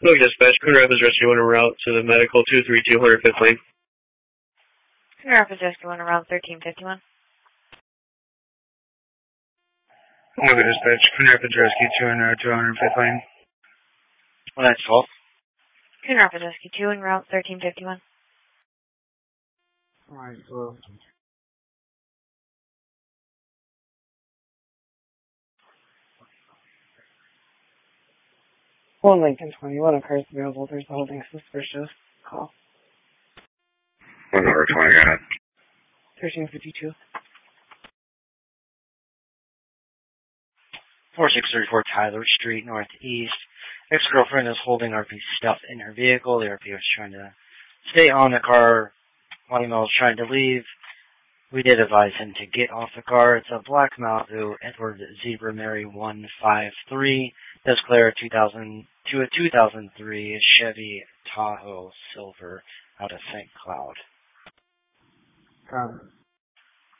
Look, dispatch, Coon Rapids Rescue on route to the medical 232 105th Lane. Coon Rapids Rescue on around 1351. Look, dispatch, Coon Rapids Rescue 205th Lane. 1912. Coon Rapids Rescue 2 en route 1351. 1912. One Lincoln 21, a car is available. There's a holding suspicious. Call. 1 over 20, got it. 1352. 4634 Tyler Street, Northeast. Ex-girlfriend is holding RP stuff in her vehicle. The RP was trying to stay on the car while he was trying to leave. We did advise him to get off the car. It's a black Malibu Edward Zebra Mary 153. Does clear to a 2003 Chevy Tahoe Silver out of St. Cloud.